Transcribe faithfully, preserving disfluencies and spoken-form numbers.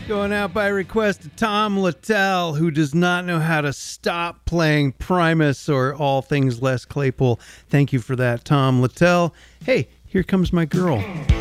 Going out by request to Tom Littell, who does not know how to stop playing Primus or all things Les Claypool. Thank you for that, Tom Littell. Hey, here comes my girl.